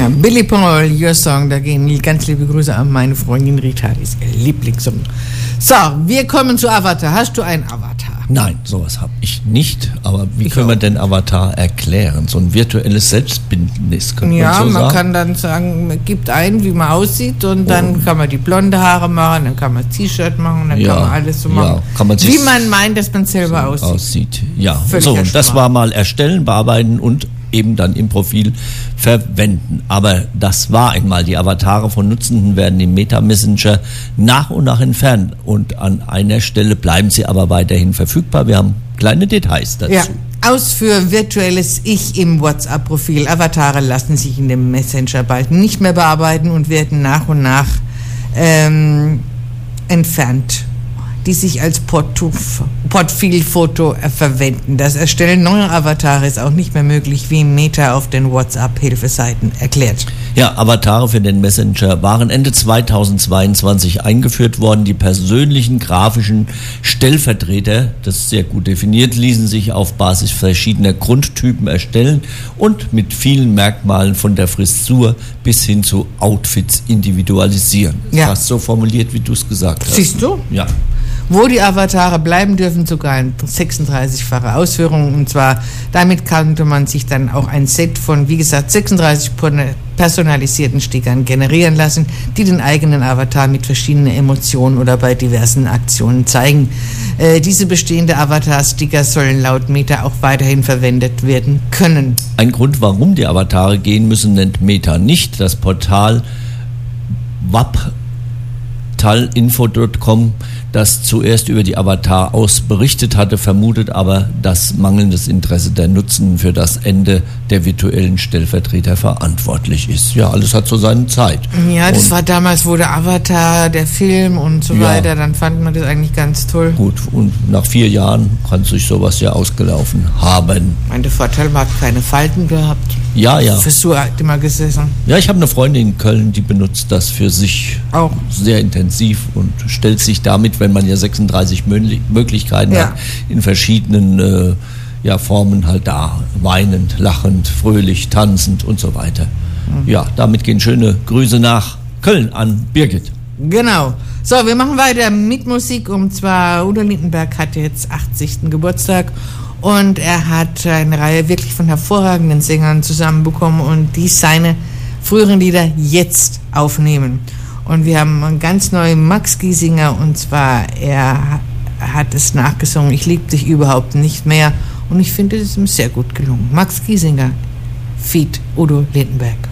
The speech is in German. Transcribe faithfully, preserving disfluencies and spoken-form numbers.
Billy Paul, Your Song, da gehen ganz liebe Grüße an meine Freundin Rita, die ist ihr Lieblingssong. So, wir kommen zu Avatar. Hast du einen Avatar? Nein, sowas habe ich nicht. Aber wie Ich können wir auch. denn Avatar erklären? So ein virtuelles Selbstbildnis, könnte Ja, man so man sagen? kann dann sagen, man gibt ein, wie man aussieht und dann Oh. kann man die blonde Haare machen, dann kann man T-Shirt machen, dann Ja, kann man alles so ja, machen, kann man sich wie man meint, dass man selber aussieht. aussieht. Ja, Völliger so, und das Schmarrn. war mal erstellen, bearbeiten und eben dann im Profil verwenden. Aber das war einmal. Die Avatare von Nutzenden werden im Meta-Messenger nach und nach entfernt und an einer Stelle bleiben sie aber weiterhin verfügbar. Wir haben kleine Details dazu. Ja, aus für virtuelles Ich im WhatsApp-Profil. Avatare lassen sich in dem Messenger bald nicht mehr bearbeiten und werden nach und nach ähm, entfernt, die sich als Portuf- Portfolfoto äh, verwenden. Das Erstellen neuer Avatare ist auch nicht mehr möglich, wie Meta auf den WhatsApp-Hilfeseiten erklärt. Ja, Avatare für den Messenger waren Ende zweitausendzweiundzwanzig eingeführt worden. Die persönlichen grafischen Stellvertreter, das ist sehr gut definiert, ließen sich auf Basis verschiedener Grundtypen erstellen und mit vielen Merkmalen von der Frisur bis hin zu Outfits individualisieren. Ja. Fast so formuliert, wie du es gesagt hast. Siehst du? Ja. Wo die Avatare bleiben dürfen, sogar in sechsunddreißig-fache Ausführung. Und zwar, damit konnte man sich dann auch ein Set von, wie gesagt, sechsunddreißig personalisierten Stickern generieren lassen, die den eigenen Avatar mit verschiedenen Emotionen oder bei diversen Aktionen zeigen. Äh, diese bestehende Avatar-Sticker sollen laut Meta auch weiterhin verwendet werden können. Ein Grund, warum die Avatare gehen müssen, nennt Meta nicht. Das Portal waptalinfo punkt com, das zuerst über die Avatar aus berichtet hatte, vermutet aber, dass mangelndes Interesse der Nutzenden für das Ende der virtuellen Stellvertreter verantwortlich ist. Ja, alles hat so seine Zeit. Ja, das Und war damals, wo der Avatar, der Film und so Ja. weiter, dann fand man das eigentlich ganz toll. gut, und nach vier Jahren kann sich sowas ja ausgelaufen haben. Mein der Vorteil hat keine Falten gehabt. Ja, ja. Frisur hat immer gesessen. Ja, ich habe eine Freundin in Köln, die benutzt das für sich Auch. sehr intensiv und stellt sich damit, wenn man ja sechsunddreißig Möglich- Möglichkeiten Ja. hat, in verschiedenen äh, ja, Formen halt da. Weinend, lachend, fröhlich, tanzend und so weiter. Mhm. Ja, damit gehen schöne Grüße nach Köln an Birgit. Genau. So, wir machen weiter mit Musik. Und zwar, Udo Lindenberg hat jetzt achtzigsten Geburtstag. Und er hat eine Reihe wirklich von hervorragenden Sängern zusammenbekommen und die seine früheren Lieder jetzt aufnehmen. Und wir haben einen ganz neuen Max Giesinger, und zwar, er hat es nachgesungen, Ich lieb dich überhaupt nicht mehr. Und ich finde, es ist ihm sehr gut gelungen. Max Giesinger, feat. Udo Lindenberg.